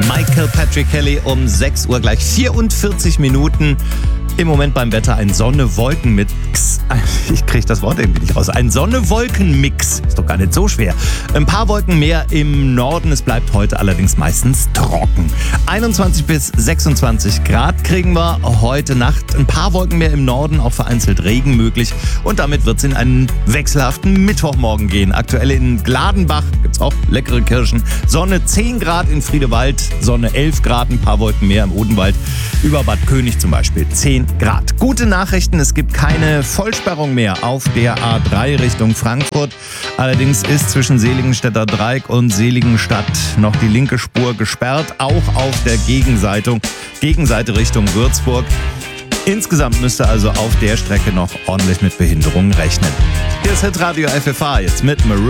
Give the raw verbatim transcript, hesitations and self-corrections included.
Michael Patrick Kelly um sechs Uhr, gleich vierundvierzig Minuten. Im Moment beim Wetter ein Sonne-Wolken-Mix. Ich kriege das Wort irgendwie nicht raus. Ein Sonne-Wolken-Mix. Ist doch gar nicht so schwer. Ein paar Wolken mehr im Norden. Es bleibt heute allerdings meistens trocken. einundzwanzig bis sechsundzwanzig Grad kriegen wir heute Nacht. Ein paar Wolken mehr im Norden, auch vereinzelt Regen möglich. Und damit wird es in einen wechselhaften Mittwochmorgen gehen. Aktuell in Gladenbach gibt es auch leckere Kirschen. Sonne zehn Grad in Friedewald. Sonne elf Grad, ein paar Wolken mehr im Odenwald. Über Bad König zum Beispiel zehn Grad. Gute Nachrichten, es gibt keine Vollsperrung mehr auf der A drei Richtung Frankfurt. Allerdings ist zwischen Seligenstädter Dreieck und Seligenstadt noch die linke Spur gesperrt, auch auf der Gegenseite, Gegenseite Richtung Würzburg. Insgesamt müsste also auf der Strecke noch ordentlich mit Behinderungen rechnen. Hier ist Hitradio F F H jetzt mit Maroon.